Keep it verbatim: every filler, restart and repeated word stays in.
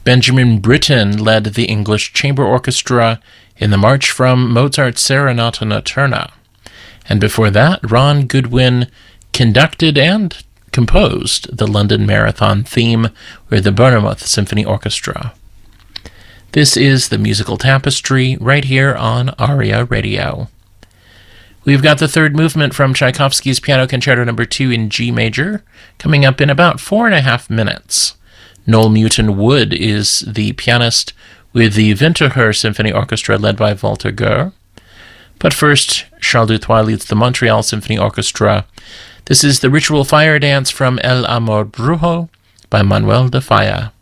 Benjamin Britten led the English Chamber Orchestra in the march from Mozart's Serenata Nocturna. And before that, Ron Goodwin conducted and composed the London Marathon theme with the Bournemouth Symphony Orchestra. This is the Musical Tapestry right here on ARIA Radio. We've got the third movement from Tchaikovsky's Piano Concerto Number two in G major, coming up in about four and a half minutes. Noel Newton Wood is the pianist with the Winterthur Symphony Orchestra led by Walter Goer. But first, Charles Dutoit leads the Montreal Symphony Orchestra. This is the Ritual Fire Dance from El Amor Brujo by Manuel de Falla.